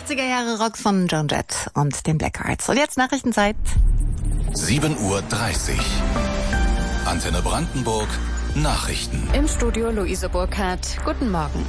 80er Jahre Rock von Joan Jett und den Blackhearts. Und jetzt Nachrichtenzeit. 7:30 Uhr. Antenne Brandenburg. Nachrichten. Im Studio Luise Burkhardt. Guten Morgen.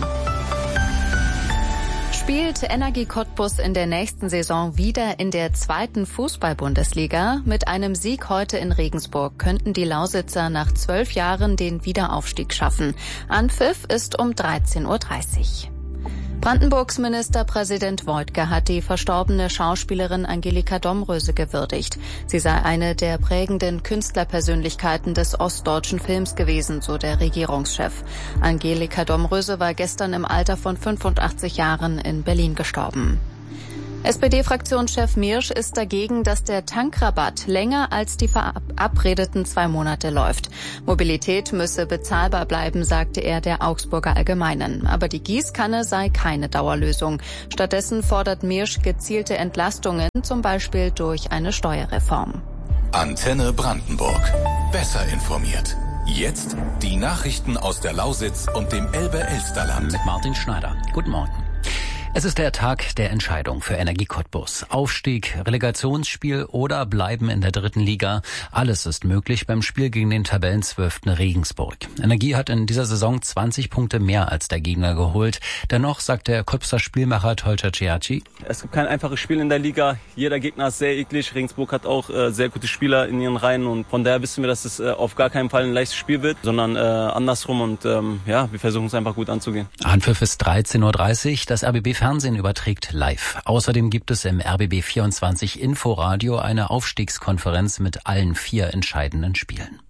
Spielt Energie Cottbus in der nächsten Saison wieder in der 2. Fußball-Bundesliga? Mit einem Sieg heute in Regensburg könnten die Lausitzer nach 12 Jahren den Wiederaufstieg schaffen. Anpfiff ist um 13:30 Uhr. Brandenburgs Ministerpräsident Woidke hat die verstorbene Schauspielerin Angelika Domröse gewürdigt. Sie sei eine der prägenden Künstlerpersönlichkeiten des ostdeutschen Films gewesen, so der Regierungschef. Angelika Domröse war gestern im Alter von 85 Jahren in Berlin gestorben. SPD-Fraktionschef Miersch ist dagegen, dass der Tankrabatt länger als die verabredeten 2 Monate läuft. Mobilität müsse bezahlbar bleiben, sagte er der Augsburger Allgemeinen. Aber die Gießkanne sei keine Dauerlösung. Stattdessen fordert Miersch gezielte Entlastungen, zum Beispiel durch eine Steuerreform. Antenne Brandenburg. Besser informiert. Jetzt die Nachrichten aus der Lausitz und dem Elbe-Elsterland. Mit Martin Schneider. Guten Morgen. Es ist der Tag der Entscheidung für Energie Cottbus. Aufstieg, Relegationsspiel oder Bleiben in der 3. Liga. Alles ist möglich beim Spiel gegen den Tabellenzwölften Regensburg. Energie hat in dieser Saison 20 Punkte mehr als der Gegner geholt. Dennoch sagt der Cottbuser Spielmacher Tolga Ciacci: Es gibt kein einfaches Spiel in der Liga. Jeder Gegner ist sehr eklig. Regensburg hat auch sehr gute Spieler in ihren Reihen. Und von daher wissen wir, dass es auf gar keinen Fall ein leichtes Spiel wird, sondern andersrum. Und wir versuchen es einfach gut anzugehen. Anpfiff ist 13:30 Uhr. Das RBB Fernsehen überträgt live. Außerdem gibt es im RBB 24 Inforadio eine Aufstiegskonferenz mit allen 4 entscheidenden Spielen.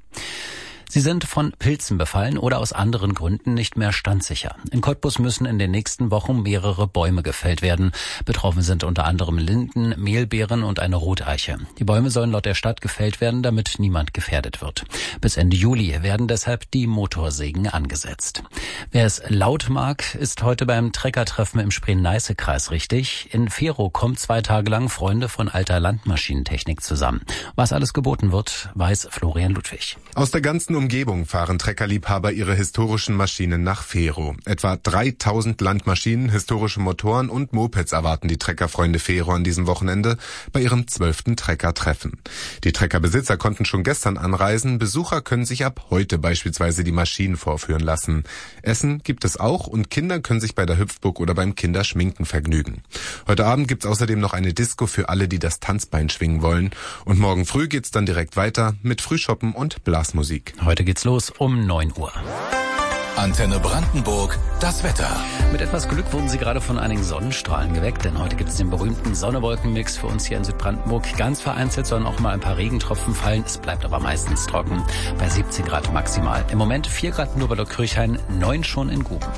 Sie sind von Pilzen befallen oder aus anderen Gründen nicht mehr standsicher. In Cottbus müssen in den nächsten Wochen mehrere Bäume gefällt werden. Betroffen sind unter anderem Linden, Mehlbeeren und eine Roteiche. Die Bäume sollen laut der Stadt gefällt werden, damit niemand gefährdet wird. Bis Ende Juli werden deshalb die Motorsägen angesetzt. Wer es laut mag, ist heute beim Treckertreffen im Spree-Neiße-Kreis richtig. In Verow kommen 2 Tage lang Freunde von alter Landmaschinentechnik zusammen. Was alles geboten wird, weiß Florian Ludwig. Aus der ganzen Umgebung fahren Treckerliebhaber ihre historischen Maschinen nach Verow. Etwa 3000 Landmaschinen, historische Motoren und Mopeds erwarten die Treckerfreunde Verow an diesem Wochenende bei ihrem 12. Treckertreffen. Die Treckerbesitzer konnten schon gestern anreisen. Besucher können sich ab heute beispielsweise die Maschinen vorführen lassen. Essen gibt es auch und Kinder können sich bei der Hüpfburg oder beim Kinderschminken vergnügen. Heute Abend gibt's außerdem noch eine Disco für alle, die das Tanzbein schwingen wollen. Und morgen früh geht's dann direkt weiter mit Frühschoppen und Blasmusik. Heute geht's los um 9 Uhr. Antenne Brandenburg, das Wetter. Mit etwas Glück wurden Sie gerade von einigen Sonnenstrahlen geweckt, denn heute gibt es den berühmten Sonne-Wolken-Mix für uns hier in Südbrandenburg. Ganz vereinzelt sollen auch mal ein paar Regentropfen fallen. Es bleibt aber meistens trocken, bei 17 Grad maximal. Im Moment 4 Grad nur bei Kirchhain, 9 schon in Guben.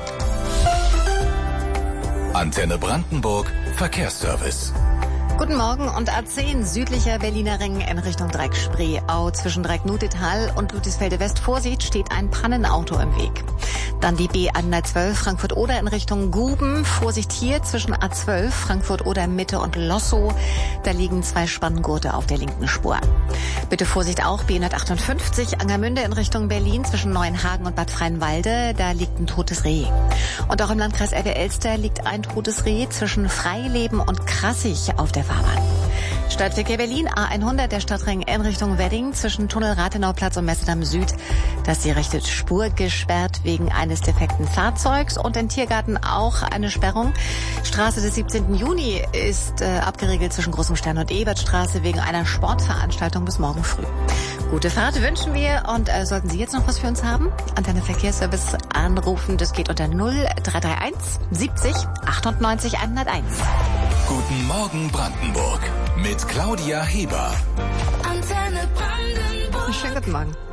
Antenne Brandenburg, Verkehrsservice. Guten Morgen und A10 südlicher Berliner Ring in Richtung Dreieck-Spreeau. Zwischen Dreieck-Nutetal und Ludwigsfelde-West Vorsicht steht ein Pannenauto im Weg. Dann die B112 Frankfurt-Oder in Richtung Guben. Vorsicht hier zwischen A12 Frankfurt-Oder Mitte und Lossow. Da liegen 2 Spanngurte auf der linken Spur. Bitte Vorsicht auch B158 Angermünde in Richtung Berlin zwischen Neuenhagen und Bad Freienwalde. Da liegt ein totes Reh. Und auch im Landkreis Elbe-Elster liegt ein totes Reh zwischen Freileben und Krassig auf der Fahrbahn. Stadtverkehr Berlin, A100, der Stadtring in Richtung Wedding zwischen Tunnel Rathenauplatz und Messedamm Süd. Da ist die rechte Spur gesperrt wegen eines defekten Fahrzeugs und in Tiergarten auch eine Sperrung. Straße des 17. Juni ist abgeriegelt zwischen Großem Stern und Ebertstraße wegen einer Sportveranstaltung bis morgen früh. Gute Fahrt wünschen wir und sollten Sie jetzt noch was für uns haben? Antenne Verkehrsservice anrufen, das geht unter 0331 70 98 101. Guten Morgen Brandenburg mit Claudia Heber. Antenne Brandenburg. Schönen guten Morgen.